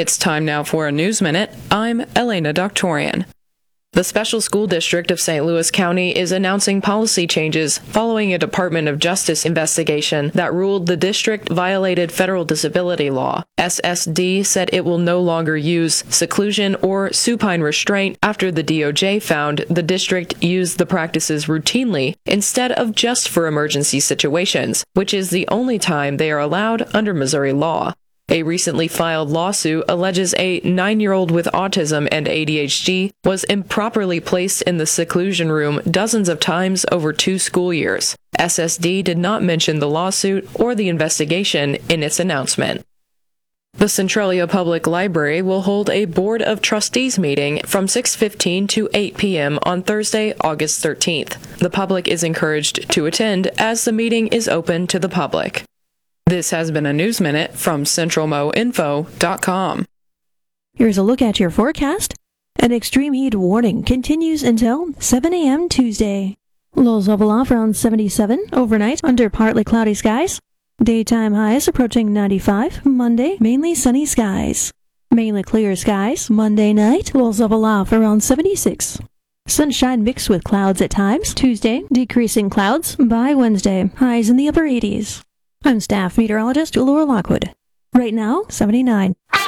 It's time now for a News Minute. I'm Elena Doctorian. The Special School District of St. Louis County is announcing policy changes following a Department of Justice investigation that ruled the district violated federal disability law. SSD said it will no longer use seclusion or supine restraint after the DOJ found the district used the practices routinely instead of just for emergency situations, which is the only time they are allowed under Missouri law. A recently filed lawsuit alleges a 9-year-old with autism and ADHD was improperly placed in the seclusion room dozens of times over 2 school years. SSD did not mention the lawsuit or the investigation in its announcement. The Centralia Public Library will hold a Board of Trustees meeting from 6:15 to 8 p.m. on Thursday, August 13th. The public is encouraged to attend as the meeting is open to the public. This has been a News Minute from CentralMoInfo.com. Here's a look at your forecast. An extreme heat warning continues until 7 a.m. Tuesday. Lows level off around 77 overnight under partly cloudy skies. Daytime highs approaching 95. Monday, mainly sunny skies. Mainly clear skies. Monday night, lows level off around 76. Sunshine mixed with clouds at times. Tuesday, decreasing clouds. By Wednesday, highs in the upper 80s. I'm staff meteorologist Laura Lockwood. Right now, 79.